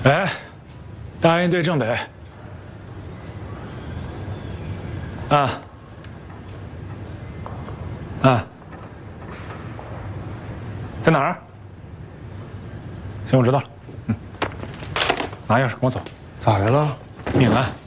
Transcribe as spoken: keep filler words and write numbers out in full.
哎，大运队正北。啊。啊。在哪儿？行，我知道了。嗯。拿钥匙跟我走。 咋的了？ 敏兰。